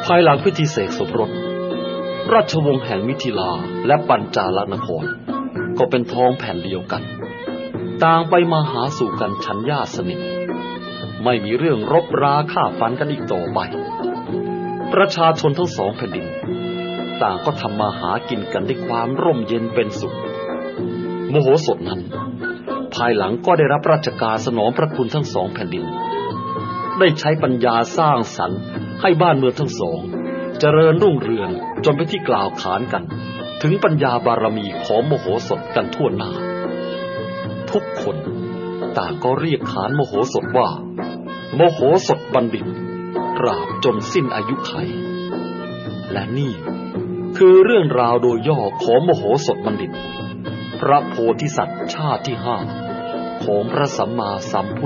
ภายหลังพิธีเสกสมรสราชวงศ์แห่งมิถิลาและปัญจาลนครก็เป็นท้องแผ่นเดียวกันต่างไปมาหาสู่กันฉันญาติสนิทไม่มีเรื่องรบราฆ่าฟันกันอีกต่อไปประชาชนทั้งสองแผ่นดินต่างก็ทำมาหากินกันด้วยความร่มเย็นเป็นสุขมโหสถนั้นภายหลังก็ได้รับราชการสนองพระคุณทั้งสองแผ่นดินได้ใช้ปัญญาสร้างสรรค์ให้บ้านเมืองทั้งสองเจริญรุ่งเรืองจนเป็นที่กล่าวขานกันถึงปัญญาบารมีของมโหสถกันทั่วหน้าทุกคนต่างก็เรียกขานมโหสถว่ามโหสถบัณฑิตตราบจนสิ้นอายุขัยและนี่คือเรื่องราวโดยย่อของมโหสถบัณฑิตพระโพธิสัตว์ชาติที่5ของพระสัมมาสัมพุทธ